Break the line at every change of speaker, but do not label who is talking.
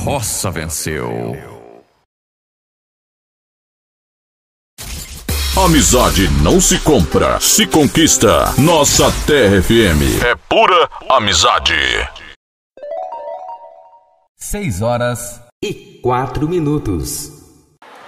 roça venceu.
Amizade não se compra, se conquista. Nossa Terra FM é pura amizade.
6 horas e 4 minutos.